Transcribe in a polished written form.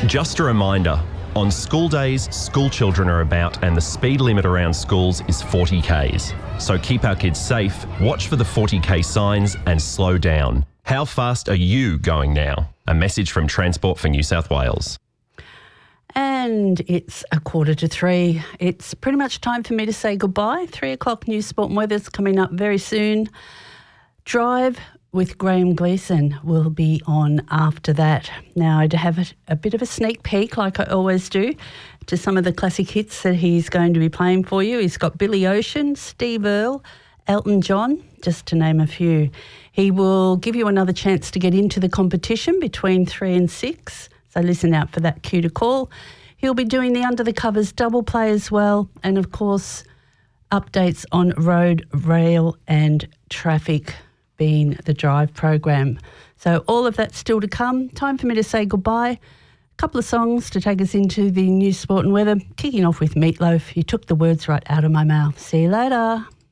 Just a reminder, on school days, school children are about and the speed limit around schools is 40 k's. So keep our kids safe, watch for the 40k signs and slow down. How fast are you going now? A message from Transport for New South Wales. And it's 2:45. It's pretty much time for me to say goodbye. 3 o'clock News, Sport and Weather's coming up very soon. Drive with Graham Gleeson will be on after that. Now, I have a bit of a sneak peek, like I always do, to some of the classic hits that he's going to be playing for you. He's got Billy Ocean, Steve Earle, Elton John, just to name a few. He will give you another chance to get into the competition between 3 and 6, so listen out for that cue to call. He'll be doing the Under the Covers double play as well, and of course, updates on road, rail and traffic being the Drive program. So all of that still to come. Time for me to say goodbye. A couple of songs to take us into the News, Sport and Weather, kicking off with Meatloaf. You took the words right out of my mouth. See you later.